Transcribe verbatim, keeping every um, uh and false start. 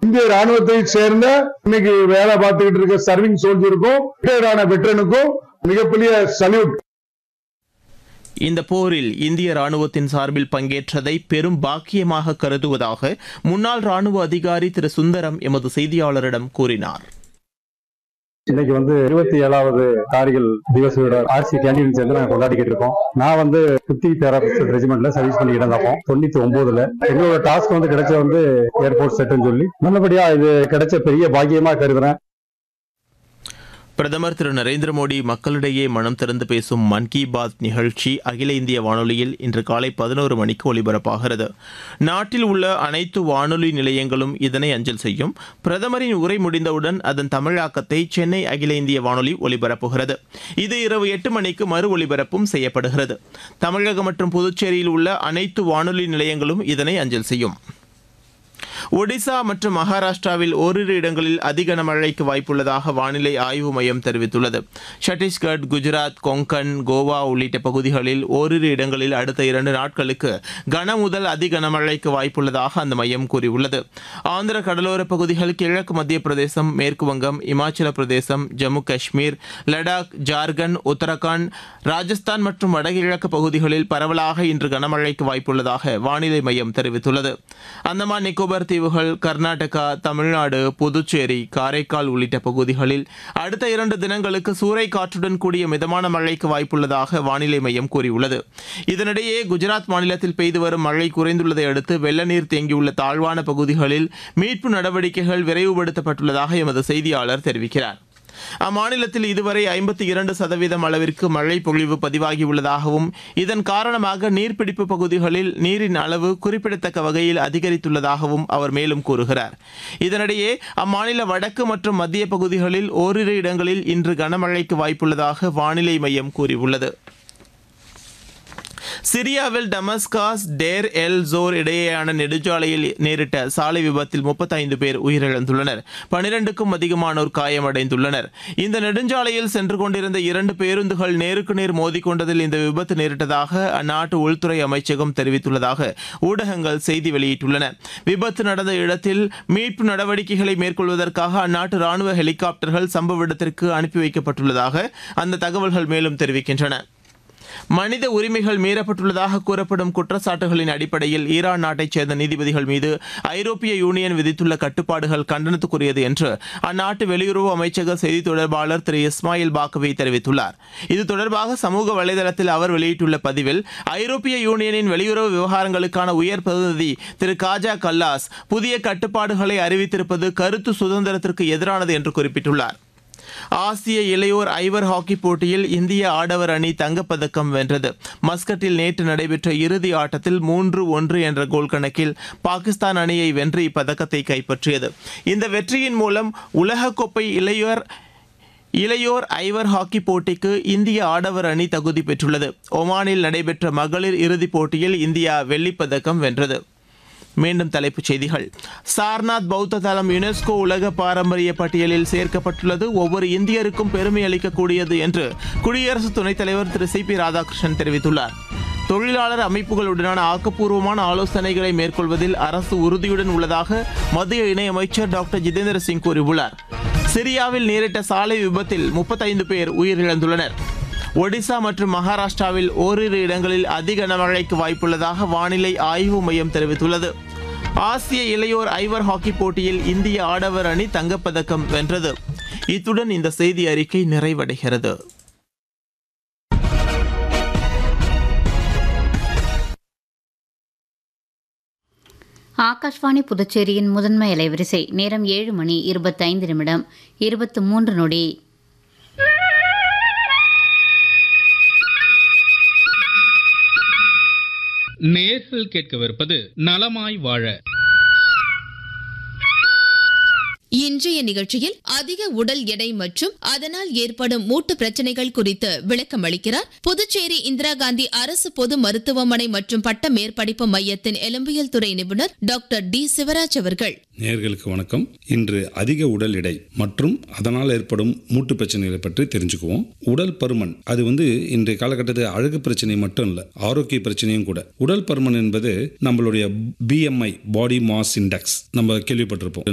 இந்திய ராணுவத்தை சேர்ந்த இன்னைக்கு வேலை பார்த்துக்கிட்டு இருக்க சர்விங் சோல்ஜருக்கும் ரிட்டையர்டான வெட்டரனுக்கும் மிகப்பெரிய சல்யூட். இந்த போரில் இந்திய ராணுவத்தின் சார்பில் பங்கேற்றதை பெரும் பாக்கியமாக கருதுவதாக முன்னாள் ராணுவ அதிகாரி திரு சுந்தரம் எமது செய்தியாளரிடம் கூறினார். இன்னைக்கு வந்து இருபத்தி ஏழாவது கார்கில் திவசோட ஆர்சி கேண்டீன் சேர்ந்து நாங்கள் கொண்டாடிக்கிட்டு இருக்கோம். நான் வந்து பிப்டி பேராபிஸ்டல் ரெஜிமெண்ட்ல சர்வீஸ் பண்ணிக்கிட்டு இருந்தோம் தொண்ணூத்தி ஒன்பதுல. எங்களோட டாஸ்க் வந்து கிடைச்ச வந்து ஏர்போர்ட் செட்னு சொல்லி நல்லபடியா இது கிடைச்ச பெரிய பாக்கியமா கருதுறேன். பிரதமர் திரு நரேந்திர மோடி மக்களிடையே மனம் திறந்து பேசும் மன் கி பாத் நிகழ்ச்சி அகில இந்திய வானொலியில் இன்று காலை பதினோரு மணிக்கு ஒலிபரப்பாகிறது. நாட்டில் உள்ள அனைத்து வானொலி நிலையங்களும் இதனை அஞ்சல் செய்யும். பிரதமரின் உரை முடிந்தவுடன் அதன் தமிழாக்கத்தை சென்னை அகில இந்திய வானொலி ஒலிபரப்புகிறது. இது இரவு எட்டு மணிக்கு மறு ஒலிபரப்பும் செய்யப்படுகிறது. தமிழகம் மற்றும் புதுச்சேரியில் உள்ள அனைத்து வானொலி நிலையங்களும் இதனை அஞ்சல் செய்யும். ஒடிசா மற்றும் மகாராஷ்டிராவில் ஓரிரு இடங்களில் அதிக கனமழைக்கு வாய்ப்புள்ளதாக வானிலை ஆய்வு மையம் தெரிவித்துள்ளது. சத்தீஸ்கர், குஜராத், கொங்கன், கோவா உள்ளிட்ட பகுதிகளில் ஓரிரு இடங்களில் அடுத்த இரண்டு நாட்களுக்கு கன முதல் அதி கனமழைக்கு வாய்ப்புள்ளதாக அந்த மையம் கூறியுள்ளது. ஆந்திர கடலோர பகுதிகள், கிழக்கு மத்திய பிரதேசம், மேற்கு வங்கம், இமாச்சல பிரதேசம், ஜம்மு காஷ்மீர், லடாக், ஜார்க்கண்ட், உத்தரகாண்ட், ராஜஸ்தான் மற்றும் வடகிழக்கு பகுதிகளில் பரவலாக இன்று கனமழைக்கு வாய்ப்புள்ளதாக வானிலை மையம் தெரிவித்துள்ளது. அந்தமான் நிக்கோபார் தீவுகள், கர்நாடகா, தமிழ்நாடு, புதுச்சேரி, காரைக்கால் உள்ளிட்ட பகுதிகளில் அடுத்த இரண்டு தினங்களுக்கு சூறை காற்றுடன் கூடிய மிதமான மழைக்கு வாய்ப்புள்ளதாக வானிலை மையம் கூறியுள்ளது. இதனிடையே குஜராத் மாநிலத்தில் பெய்து வரும் மழை குறைந்துள்ளதை அடுத்து வெள்ள நீர் தேங்கியுள்ள தாழ்வான பகுதிகளில் மீட்பு நடவடிக்கைகள் விரைவுபடுத்தப்பட்டுள்ளதாக எமது செய்தியாளர் தெரிவிக்கிறார். அம்மாநிலத்தில் இதுவரை ஐம்பத்தி இரண்டு சதவீதம் அளவிற்கு மழை பொழிவு பதிவாகியுள்ளதாகவும் இதன் காரணமாக நீர்பிடிப்பு பகுதிகளில் நீரின் அளவு குறிப்பிடத்தக்க வகையில் அதிகரித்துள்ளதாகவும் அவர் மேலும் கூறுகிறார். இதனிடையே அம்மாநில வடக்கு மற்றும் மத்திய பகுதிகளில் ஓரிரு இடங்களில் இன்று கனமழைக்கு வாய்ப்புள்ளதாக வானிலை மையம் கூறியுள்ளது. சிரியாவில் டமஸ்காஸ் டேர் எல் ஜோர் இடையேயான நெடுஞ்சாலையில் நேரிட்ட சாலை விபத்தில் முப்பத்தைந்து பேர் உயிரிழந்துள்ளனர். பனிரெண்டுக்கும் அதிகமானோர் காயமடைந்துள்ளனர். இந்த நெடுஞ்சாலையில் சென்று கொண்டிருந்த இரண்டு பேருந்துகள் நேருக்கு நேர் மோதிக்கொண்டதில் இந்த விபத்து நேரிட்டதாக அந்நாட்டு உள்துறை அமைச்சகம் தெரிவித்துள்ளதாக ஊடகங்கள் செய்தி வெளியிட்டுள்ளன. விபத்து நடந்த இடத்தில் மீட்பு நடவடிக்கைகளை மேற்கொள்வதற்காக அந்நாட்டு ராணுவ ஹெலிகாப்டர்கள் சம்பவ இடத்திற்கு அனுப்பி வைக்கப்பட்டுள்ளதாக அந்த தகவல்கள் மேலும் தெரிவிக்கின்றன. மனித உரிமைகள் மீறப்பட்டுள்ளதாக கூறப்படும் குற்றச்சாட்டுகளின் அடிப்படையில் ஈரான் நாட்டைச் சேர்ந்த நீதிபதிகள் மீது ஐரோப்பிய யூனியன் விதித்துள்ள கட்டுப்பாடுகள் கண்டனத்துக்குரியது என்று அந்நாட்டு வெளியுறவு அமைச்சக செய்தி தொடர்பாளர் திரு இஸ்மாயில் பாக்கவி தெரிவித்துள்ளார். இது தொடர்பாக சமூக வலைதளத்தில் அவர் வெளியிட்டுள்ள பதிவில், ஐரோப்பிய யூனியனின் வெளியுறவு விவகாரங்களுக்கான உயர் பிரதிநிதி திரு காஜா கல்லாஸ் புதிய கட்டுப்பாடுகளை அறிவித்திருப்பது கருத்து சுதந்திரத்திற்கு எதிரானது என்று குறிப்பிட்டுள்ளார். ஆசிய இளையோர் ஐவர் ஹாக்கி போட்டியில் இந்திய ஆடவர் அணி தங்கப்பதக்கம் வென்றது. மஸ்கட்டில் நேற்று நடைபெற்ற இறுதி ஆட்டத்தில் மூன்று ஒன்று என்ற கோல் கணக்கில் பாகிஸ்தான் அணியை வென்று இப்பதக்கத்தை கைப்பற்றியது. இந்த வெற்றியின் மூலம் உலகக்கோப்பை இளையோர் இளையோர் ஐவர் ஹாக்கி போட்டிக்கு இந்திய ஆடவர் அணி தகுதி பெற்றுள்ளது. ஒமானில் நடைபெற்ற மகளிர் இறுதிப் போட்டியில் இந்தியா வெள்ளிப்பதக்கம் வென்றது. மீண்டும் தலைப்புச் செய்திகள். சார்நாத் பௌத்த தலம் யுனெஸ்கோ உலக பாரம்பரிய பட்டியலில் சேர்க்கப்பட்டுள்ளது. ஒவ்வொரு இந்தியருக்கும் பெருமை அளிக்கக்கூடியது என்று குடியரசு துணைத் தலைவர் திரு சி பி ராதாகிருஷ்ணன் தெரிவித்துள்ளார். தொழிலாளர் அமைப்புகளுடனான ஆக்கப்பூர்வமான ஆலோசனைகளை மேற்கொள்வதில் அரசு உறுதியுடன் உள்ளதாக மத்திய இணையமைச்சர் டாக்டர் ஜிதேந்திர சிங் கூறியுள்ளார். சிரியாவில் நேரிட்ட சாலை விபத்தில் முப்பத்தைந்து பேர் உயிரிழந்துள்ளனர். ஒடிசா மற்றும் மகாராஷ்டிராவில் ஓரிரு இடங்களில் அதிக கனமழைக்கு வாய்ப்புள்ளதாக வானிலை ஆய்வு மையம் தெரிவித்துள்ளது. ஆசிய இளையோர் ஐவர் ஹாக்கி போட்டியில் இந்திய ஆடவர் அணி தங்கப்பதக்கம் வென்றது. இத்துடன் இந்த செய்தி அறிக்கை நிறைவடைகிறது. ஆகாஷ்வாணி புதுச்சேரியின் முதன்மை அலைவரிசை நேரம் ஏழு மணி இருபத்தைந்து நிமிடம் இருபத்தி மூன்று நொடி. நேர்கள் கேட்கவிருப்பது நலமாய் வாழ. இன்றைய நிகழ்ச்சியில் அதிக உடல் எடை மற்றும் அதனால் ஏற்படும் மூட்டு பிரச்சனைகள் குறித்து விளக்கம் அளிக்கிறார் புதுச்சேரி இந்திரா காந்தி அரசு பொது மருத்துவமனை மற்றும் பட்ட மேற்படிப்பு மையத்தின் எலும்பியல் துறை நிபுணர் டாக்டர் டி சிவராஜ் அவர்கள். நேயர்களுக்கு வணக்கம். இன்று அதிக உடல் எடை மற்றும் அதனால் ஏற்படும் மூட்டு பிரச்சனைகளை பற்றி தெரிஞ்சுக்குவோம். உடல் பருமன் அது வந்து இன்றைய காலகட்டத்தில் அழகு பிரச்சனை மட்டும் இல்ல, ஆரோக்கிய பிரச்சனையும் கூட. உடல் பருமன் என்பது நம்மளுடைய பிஎம்ஐ, பாடி மாஸ் இண்டெக்ஸ், நம்ம கேள்விப்பட்டிருப்போம்.